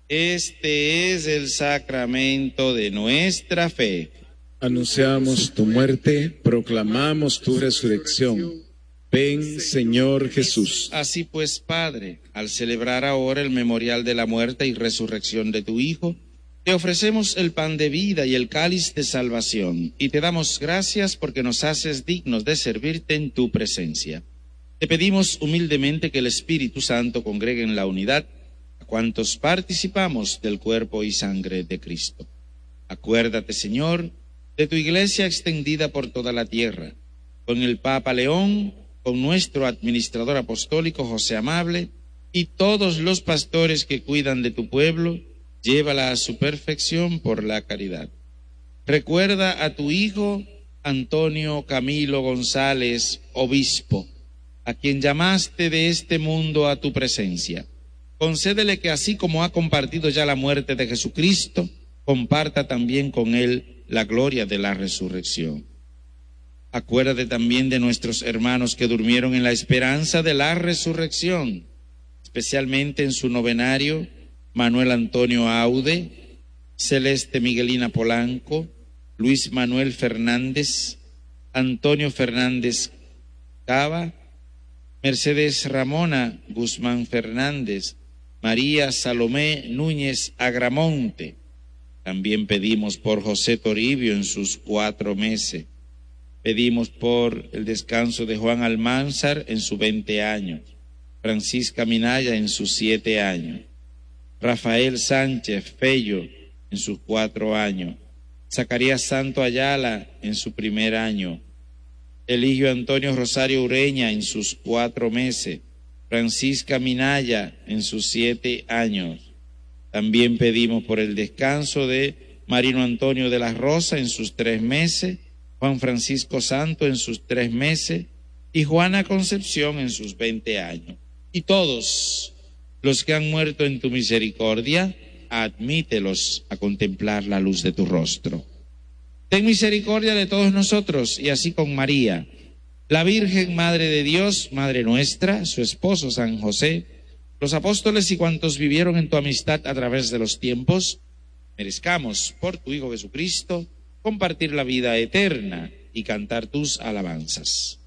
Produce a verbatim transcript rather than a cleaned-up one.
Este es el sacramento de nuestra fe. Anunciamos tu muerte, proclamamos tu resurrección. Ven, Señor Jesús. Así pues, Padre, al celebrar ahora el memorial de la muerte y resurrección de tu Hijo, te ofrecemos el pan de vida y el cáliz de salvación, y te damos gracias porque nos haces dignos de servirte en tu presencia. Te pedimos humildemente que el Espíritu Santo congregue en la unidad a cuantos participamos del cuerpo y sangre de Cristo. Acuérdate, Señor, de tu Iglesia extendida por toda la tierra, con el Papa León, con nuestro administrador apostólico José Amable, y todos los pastores que cuidan de tu pueblo, llévala a su perfección por la caridad. Recuerda a tu hijo Antonio Camilo González, obispo, a quien llamaste de este mundo a tu presencia. Concédele que así como ha compartido ya la muerte de Jesucristo, comparta también con él la gloria de la resurrección. Acuérdate también de nuestros hermanos que durmieron en la esperanza de la resurrección, especialmente en su novenario, Manuel Antonio Aude, Celeste Miguelina Polanco, Luis Manuel Fernández, Antonio Fernández Cava, Mercedes Ramona Guzmán Fernández, María Salomé Núñez Agramonte. También pedimos por José Toribio en sus cuatro meses. Pedimos por el descanso de Juan Almanzar en sus veinte años, Francisca Minaya en sus siete años, Rafael Sánchez Fello en sus cuatro años, Zacarías Santo Ayala en su primer año, Eligio Antonio Rosario Ureña en sus cuatro meses, Francisca Minaya en sus siete años. También pedimos por el descanso de Marino Antonio de la Rosa en sus tres meses, Juan Francisco Santo en sus tres meses y Juana Concepción en sus veinte años. Y todos los que han muerto en tu misericordia, admítelos a contemplar la luz de tu rostro. Ten misericordia de todos nosotros, y así con María, la Virgen Madre de Dios, Madre nuestra, su esposo San José, los apóstoles y cuantos vivieron en tu amistad a través de los tiempos, merezcamos por tu Hijo Jesucristo compartir la vida eterna y cantar tus alabanzas.